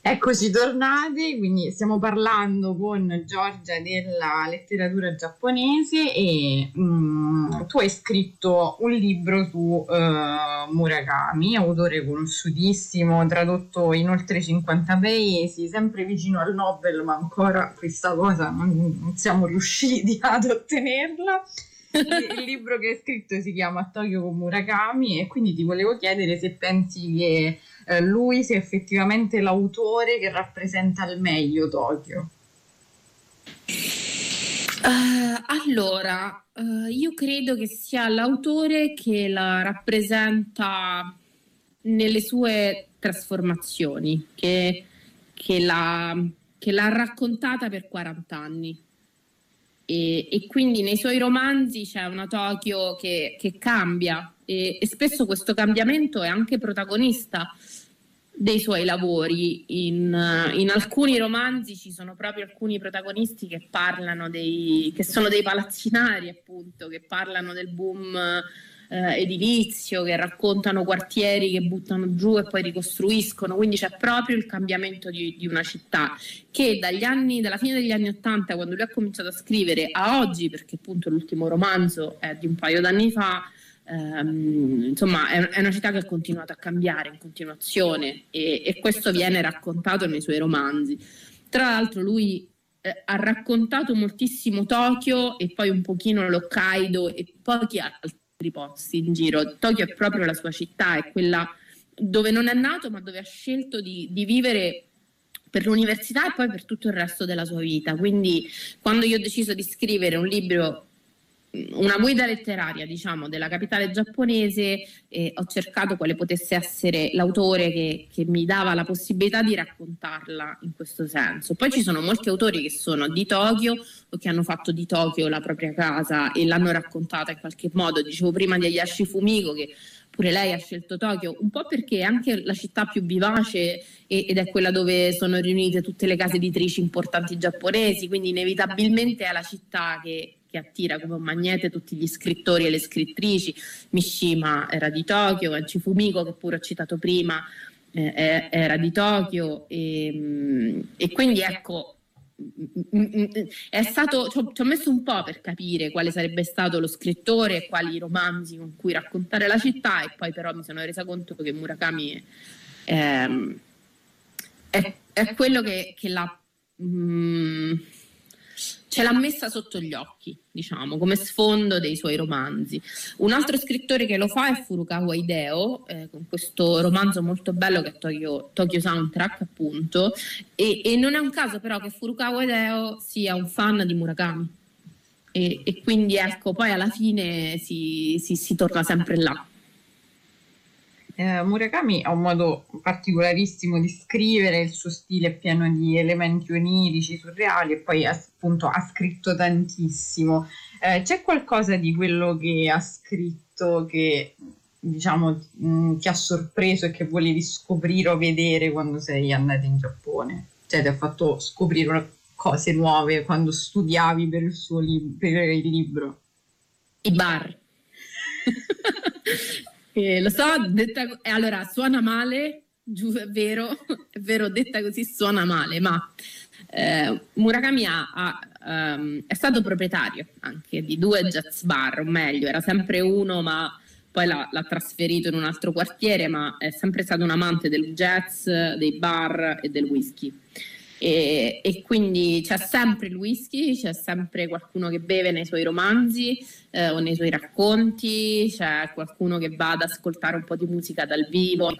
Eccoci tornati, quindi stiamo parlando con Giorgia della letteratura giapponese e tu hai scritto un libro su Murakami, autore conosciutissimo, tradotto in oltre 50 paesi, sempre vicino al Nobel, ma ancora questa cosa non siamo riusciti ad ottenerla. Il libro che hai scritto si chiama Tokyo con Murakami e quindi ti volevo chiedere se pensi che lui sia effettivamente l'autore che rappresenta al meglio Tokyo. Allora, io credo che sia l'autore che la rappresenta nelle sue trasformazioni, che l'ha raccontata per 40 anni. E quindi nei suoi romanzi c'è una Tokyo che cambia e spesso questo cambiamento è anche protagonista dei suoi lavori. In alcuni romanzi ci sono proprio alcuni protagonisti che parlano che sono dei palazzinari, appunto, che parlano del boom edilizio, che raccontano quartieri che buttano giù e poi ricostruiscono, quindi c'è proprio il cambiamento di una città che dalla fine degli anni '80, quando lui ha cominciato a scrivere, a oggi, perché appunto l'ultimo romanzo è di un paio d'anni fa, insomma è una città che è continuata a cambiare in continuazione e questo viene raccontato nei suoi romanzi. Tra l'altro lui ha raccontato moltissimo Tokyo e poi un pochino l'Hokkaido e pochi altri posti in giro. Tokyo è proprio la sua città, è quella dove non è nato ma dove ha scelto di vivere per l'università e poi per tutto il resto della sua vita. Quindi quando io ho deciso di scrivere un libro, una guida letteraria, diciamo, della capitale giapponese, ho cercato quale potesse essere l'autore che mi dava la possibilità di raccontarla in questo senso. Poi ci sono molti autori che sono di Tokyo o che hanno fatto di Tokyo la propria casa e l'hanno raccontata in qualche modo. Dicevo prima di Hayashi Fumiko che pure lei ha scelto Tokyo, un po' perché è anche la città più vivace ed è quella dove sono riunite tutte le case editrici importanti giapponesi, quindi inevitabilmente è la città che attira come un magnete tutti gli scrittori e le scrittrici. Mishima era di Tokyo, Hayashi Fumiko, che pure ho citato prima, era di Tokyo e quindi ecco, è stato, ci ho messo un po' per capire quale sarebbe stato lo scrittore e quali romanzi con cui raccontare la città, e poi però mi sono resa conto che Murakami è quello che ce l'ha messa sotto gli occhi, diciamo, come sfondo dei suoi romanzi. Un altro scrittore che lo fa è Furukawa Hideo, con questo romanzo molto bello che è Tokyo Soundtrack, appunto, e non è un caso però che Furukawa Hideo sia un fan di Murakami. E quindi ecco, poi alla fine si torna sempre là. Murakami ha un modo particolarissimo di scrivere, il suo stile è pieno di elementi onirici, surreali e poi appunto ha scritto tantissimo. C'è qualcosa di quello che ha scritto che diciamo ti ha sorpreso e che volevi scoprire o vedere quando sei andata in Giappone? Cioè ti ha fatto scoprire cose nuove quando studiavi per il libro? I bar. Lo so, allora suona male, è vero, detta così suona male, ma Murakami è stato proprietario anche di 2 jazz bar, o meglio, era sempre uno, ma poi l'ha trasferito in un altro quartiere, ma è sempre stato un amante del jazz, dei bar e del whisky. E quindi c'è sempre il whisky, c'è sempre qualcuno che beve nei suoi romanzi o nei suoi racconti, c'è qualcuno che va ad ascoltare un po' di musica dal vivo